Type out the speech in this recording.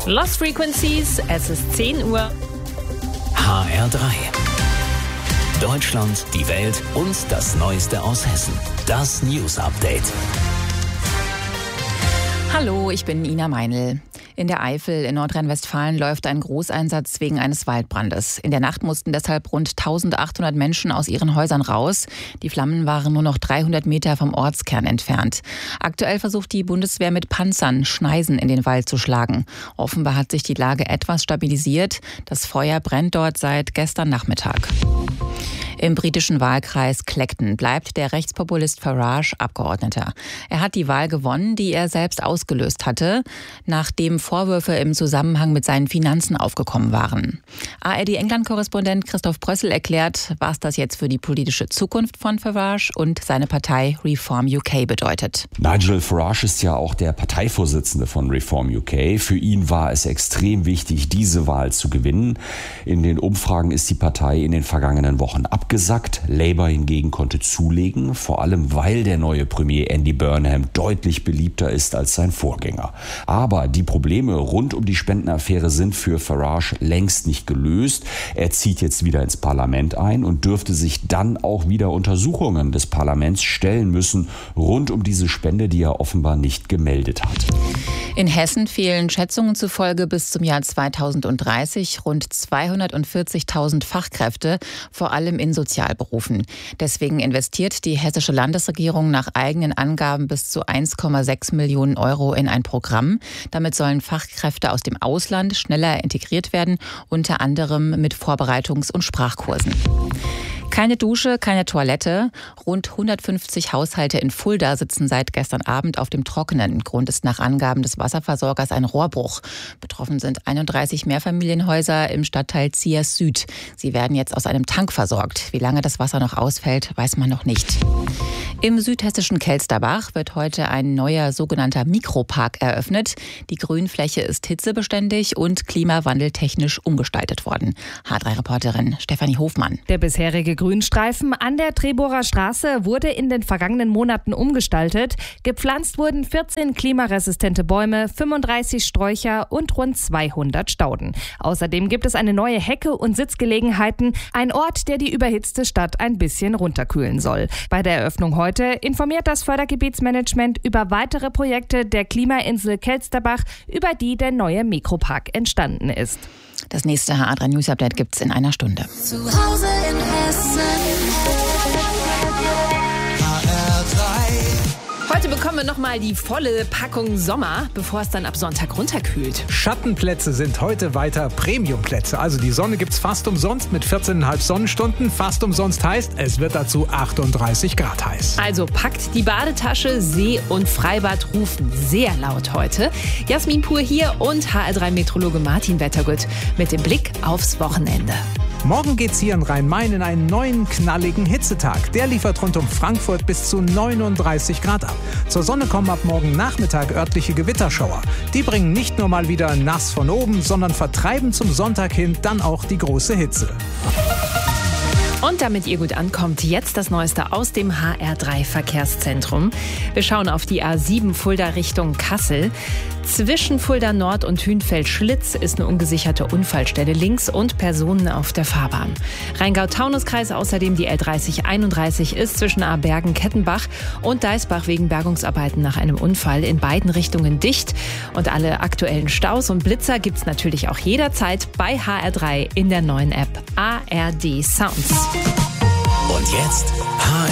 Lost Frequencies, es ist 10 Uhr. HR3. Deutschland, die Welt und das Neueste aus Hessen. Das News Update. Hallo, ich bin Ina Meinl. In der Eifel in Nordrhein-Westfalen läuft ein Großeinsatz wegen eines Waldbrandes. In der Nacht mussten deshalb rund 1800 Menschen aus ihren Häusern raus. Die Flammen waren nur noch 300 Meter vom Ortskern entfernt. Aktuell versucht die Bundeswehr mit Panzern Schneisen in den Wald zu schlagen. Offenbar hat sich die Lage etwas stabilisiert. Das Feuer brennt dort seit gestern Nachmittag. Im britischen Wahlkreis Clacton bleibt der Rechtspopulist Farage Abgeordneter. Er hat die Wahl gewonnen, die er selbst ausgelöst hatte, nachdem Vorwürfe im Zusammenhang mit seinen Finanzen aufgekommen waren. ARD-England-Korrespondent Christoph Brössel erklärt, was das jetzt für die politische Zukunft von Farage und seine Partei Reform UK bedeutet. Nigel Farage ist ja auch der Parteivorsitzende von Reform UK. Für ihn war es extrem wichtig, diese Wahl zu gewinnen. In den Umfragen ist die Partei in den vergangenen Wochen abgesackt. Labour hingegen konnte zulegen, vor allem weil der neue Premier Andy Burnham deutlich beliebter ist als sein Vorgänger. Aber die Probleme rund um die Spendenaffäre sind für Farage längst nicht gelöst. Er zieht jetzt wieder ins Parlament ein und dürfte sich dann auch wieder Untersuchungen des Parlaments stellen müssen rund um diese Spende, die er offenbar nicht gemeldet hat. In Hessen fehlen Schätzungen zufolge bis zum Jahr 2030 rund 240.000 Fachkräfte, vor allem in Sozialberufen. Deswegen investiert die hessische Landesregierung nach eigenen Angaben bis zu 1,6 Millionen Euro in ein Programm. Damit sollen Fachkräfte aus dem Ausland schneller integriert werden, unter anderem mit Vorbereitungs- und Sprachkursen. Keine Dusche, keine Toilette. Rund 150 Haushalte in Fulda sitzen seit gestern Abend auf dem Trockenen. Grund ist nach Angaben des Wasserversorgers ein Rohrbruch. Betroffen sind 31 Mehrfamilienhäuser im Stadtteil Ziers Süd. Sie werden jetzt aus einem Tank versorgt. Wie lange das Wasser noch ausfällt, weiß man noch nicht. Im südhessischen Kelsterbach wird heute ein neuer sogenannter Mikropark eröffnet. Die Grünfläche ist hitzebeständig und klimawandeltechnisch umgestaltet worden. H3-Reporterin Stefanie Hofmann. Der bisherige Grünstreifen an der Treborer Straße wurde in den vergangenen Monaten umgestaltet. Gepflanzt wurden 14 klimaresistente Bäume, 35 Sträucher und rund 200 Stauden. Außerdem gibt es eine neue Hecke und Sitzgelegenheiten, ein Ort, der die überhitzte Stadt ein bisschen runterkühlen soll. Bei der Eröffnung heute informiert das Fördergebietsmanagement über weitere Projekte der Klimainsel Kelsterbach, über die der neue Mikropark entstanden ist. Das nächste HR3 News Update gibt's in einer Stunde. Zu Hause in Hessen. Heute bekommen wir nochmal die volle Packung Sommer, bevor es dann ab Sonntag runterkühlt. Schattenplätze sind heute weiter Premiumplätze. Also die Sonne gibt's fast umsonst mit 14,5 Sonnenstunden. Fast umsonst heißt, es wird dazu 38 Grad heiß. Also packt die Badetasche, See und Freibad rufen sehr laut heute. Jasmin Pur hier und HR3-Meteorologe Martin Wettergut mit dem Blick aufs Wochenende. Morgen geht's hier in Rhein-Main in einen neuen knalligen Hitzetag. Der liefert rund um Frankfurt bis zu 39 Grad ab. Zur Sonne kommen ab morgen Nachmittag örtliche Gewitterschauer. Die bringen nicht nur mal wieder nass von oben, sondern vertreiben zum Sonntag hin dann auch die große Hitze. Und damit ihr gut ankommt, jetzt das Neueste aus dem HR3-Verkehrszentrum. Wir schauen auf die A7 Fulda Richtung Kassel. Zwischen Fulda Nord und Hünfeld-Schlitz ist eine ungesicherte Unfallstelle links und Personen auf der Fahrbahn. Rheingau-Taunus-Kreis außerdem die L3031 ist zwischen Abergen-Kettenbach und Deisbach wegen Bergungsarbeiten nach einem Unfall in beiden Richtungen dicht. Und alle aktuellen Staus und Blitzer gibt's natürlich auch jederzeit bei HR3 in der neuen App ARD Sounds. Und jetzt